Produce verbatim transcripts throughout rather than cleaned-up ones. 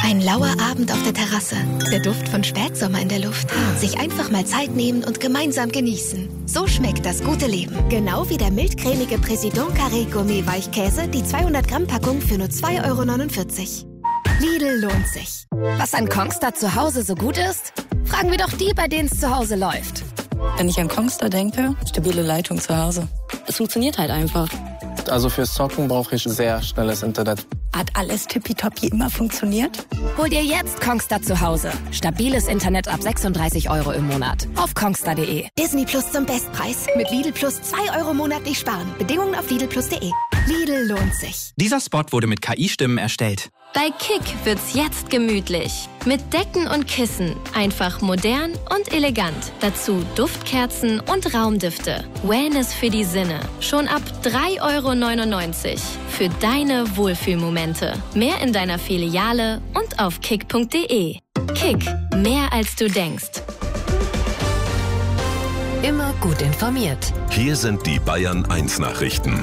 Ein lauer Abend auf der Terrasse, der Duft von Spätsommer in der Luft. Sich einfach mal Zeit nehmen und gemeinsam genießen. So schmeckt das gute Leben. Genau wie der mildcremige Président Carré Gourmet Weichkäse, die zweihundert Gramm Packung für nur zwei Euro neunundvierzig. Lidl lohnt sich. Was an Kongstar zu Hause so gut ist? Fragen wir doch die, bei denen es zu Hause läuft. Wenn ich an Kongstar denke, stabile Leitung zu Hause. Es funktioniert halt einfach. Also fürs Zocken brauche ich sehr schnelles Internet. Hat alles tippitoppi immer funktioniert? Hol dir jetzt Kongstar zu Hause. Stabiles Internet ab sechsunddreißig Euro im Monat. Auf kongstar punkt de. Disney Plus zum Bestpreis. Mit Lidl Plus zwei Euro monatlich sparen. Bedingungen auf lidl plus punkt de. Lidl lohnt sich. Dieser Spot wurde mit K I-Stimmen erstellt. Bei Kick wird's jetzt gemütlich. Mit Decken und Kissen. Einfach modern und elegant. Dazu Duftkerzen und Raumdüfte. Wellness für die Sinne. Schon ab drei Euro neunundneunzig. Für deine Wohlfühlmomente. Mehr in deiner Filiale und auf kick punkt de. Kick. Mehr als du denkst. Immer gut informiert. Hier sind die Bayern eins Nachrichten.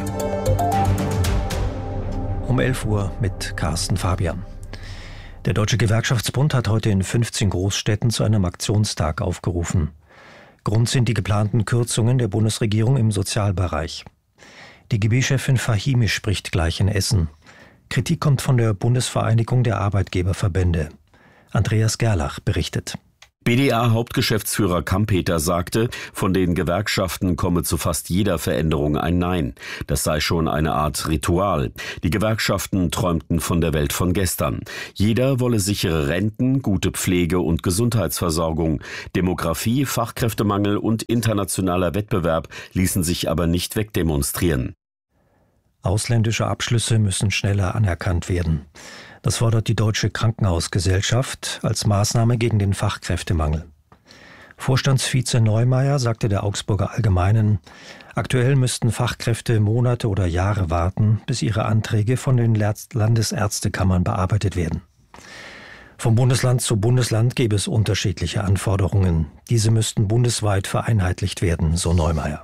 Um elf Uhr mit Carsten Fabian. Der Deutsche Gewerkschaftsbund hat heute in fünfzehn Großstädten zu einem Aktionstag aufgerufen. Grund sind die geplanten Kürzungen der Bundesregierung im Sozialbereich. Die G B-Chefin Fahimi spricht gleich in Essen. Kritik kommt von der Bundesvereinigung der Arbeitgeberverbände. Andreas Gerlach berichtet. B D A-Hauptgeschäftsführer Kampeter sagte, von den Gewerkschaften komme zu fast jeder Veränderung ein Nein. Das sei schon eine Art Ritual. Die Gewerkschaften träumten von der Welt von gestern. Jeder wolle sichere Renten, gute Pflege und Gesundheitsversorgung. Demografie, Fachkräftemangel und internationaler Wettbewerb ließen sich aber nicht wegdemonstrieren. Ausländische Abschlüsse müssen schneller anerkannt werden. Das fordert die Deutsche Krankenhausgesellschaft als Maßnahme gegen den Fachkräftemangel. Vorstandsvize Neumeier sagte der Augsburger Allgemeinen, aktuell müssten Fachkräfte Monate oder Jahre warten, bis ihre Anträge von den Landesärztekammern bearbeitet werden. Vom Bundesland zu Bundesland gäbe es unterschiedliche Anforderungen. Diese müssten bundesweit vereinheitlicht werden, so Neumeier.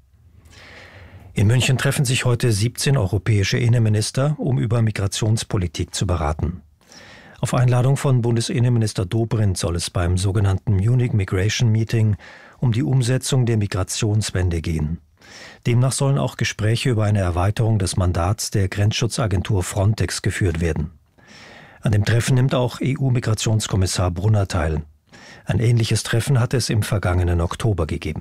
In München treffen sich heute siebzehn europäische Innenminister, um über Migrationspolitik zu beraten. Auf Einladung von Bundesinnenminister Dobrindt soll es beim sogenannten Munich Migration Meeting um die Umsetzung der Migrationswende gehen. Demnach sollen auch Gespräche über eine Erweiterung des Mandats der Grenzschutzagentur Frontex geführt werden. An dem Treffen nimmt auch E U-Migrationskommissar Brunner teil. Ein ähnliches Treffen hat es im vergangenen Oktober gegeben.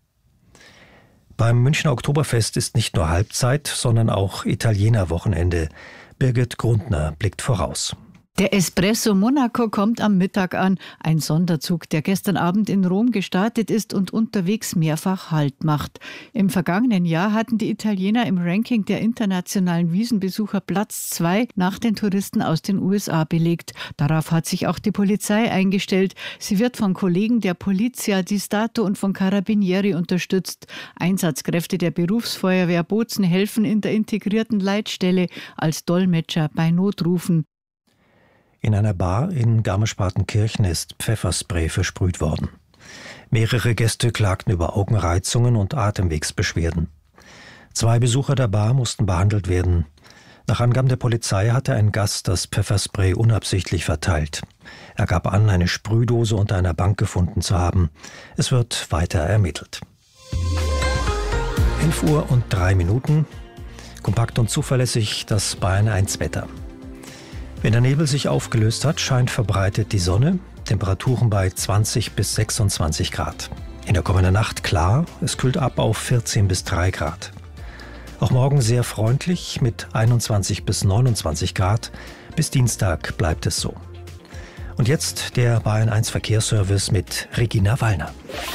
Beim Münchner Oktoberfest ist nicht nur Halbzeit, sondern auch Italiener-Wochenende. Birgit Grundner blickt voraus. Der Espresso Monaco kommt am Mittag an, ein Sonderzug, der gestern Abend in Rom gestartet ist und unterwegs mehrfach Halt macht. Im vergangenen Jahr hatten die Italiener im Ranking der internationalen Wiesenbesucher Platz zwei nach den Touristen aus den U S A belegt. Darauf hat sich auch die Polizei eingestellt. Sie wird von Kollegen der Polizia di Stato und von Carabinieri unterstützt. Einsatzkräfte der Berufsfeuerwehr Bozen helfen in der integrierten Leitstelle als Dolmetscher bei Notrufen. In einer Bar in Garmisch-Partenkirchen ist Pfefferspray versprüht worden. Mehrere Gäste klagten über Augenreizungen und Atemwegsbeschwerden. Zwei Besucher der Bar mussten behandelt werden. Nach Angaben der Polizei hatte ein Gast das Pfefferspray unabsichtlich verteilt. Er gab an, eine Sprühdose unter einer Bank gefunden zu haben. Es wird weiter ermittelt. elf Uhr und drei Minuten. Kompakt und zuverlässig das Bayern eins Wetter. Wenn der Nebel sich aufgelöst hat, scheint verbreitet die Sonne. Temperaturen bei zwanzig bis sechsundzwanzig Grad. In der kommenden Nacht klar, es kühlt ab auf vierzehn bis drei Grad. Auch morgen sehr freundlich mit einundzwanzig bis neunundzwanzig Grad. Bis Dienstag bleibt es so. Und jetzt der Bayern eins Verkehrsservice mit Regina Wallner.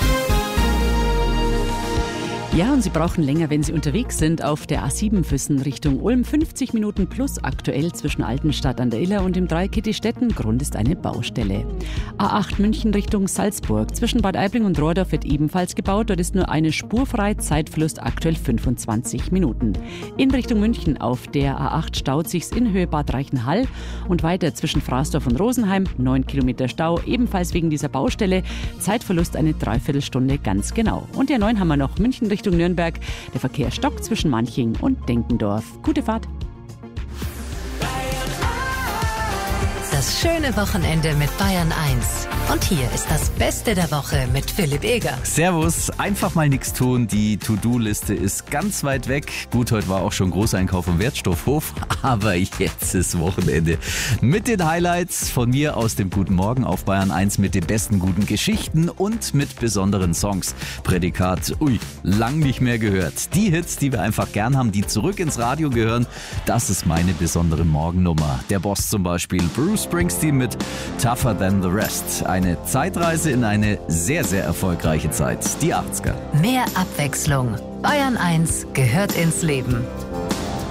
Ja, und Sie brauchen länger, wenn Sie unterwegs sind. Auf der A sieben Füssen Richtung Ulm fünfzig Minuten plus aktuell zwischen Altenstadt an der Iller und dem Dreieck Kittistetten. Grund ist eine Baustelle. A acht München Richtung Salzburg. Zwischen Bad Aibling und Rohrdorf wird ebenfalls gebaut. Dort ist nur eine Spur frei. Zeitverlust aktuell fünfundzwanzig Minuten. In Richtung München auf der A acht staut sich's in Höhe Bad Reichenhall. Und weiter zwischen Fraßdorf und Rosenheim. neun Kilometer Stau, ebenfalls wegen dieser Baustelle. Zeitverlust eine Dreiviertelstunde ganz genau. Und der neun haben wir noch München Richtung Nürnberg. Der Verkehr stockt zwischen Manching und Denkendorf. Gute Fahrt. Das das schöne Wochenende mit Bayern eins. Und hier ist das Beste der Woche mit Philipp Eger. Servus, einfach mal nichts tun. Die To-Do-Liste ist ganz weit weg. Gut, heute war auch schon Großeinkauf im Wertstoffhof, aber jetzt ist Wochenende. Mit den Highlights von mir aus dem Guten Morgen auf Bayern eins mit den besten guten Geschichten und mit besonderen Songs. Prädikat, ui, lang nicht mehr gehört. Die Hits, die wir einfach gern haben, die zurück ins Radio gehören, das ist meine besondere Morgennummer. Der Boss zum Beispiel, Bruce Springsteen mit Tougher Than the Rest. Eine Zeitreise in eine sehr, sehr erfolgreiche Zeit, die achtziger. Mehr Abwechslung. Bayern eins gehört ins Leben.